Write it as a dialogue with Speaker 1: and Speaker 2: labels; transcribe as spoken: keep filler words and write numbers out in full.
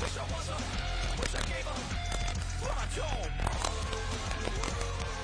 Speaker 1: Wish I was a, wish I gave up, but I don't.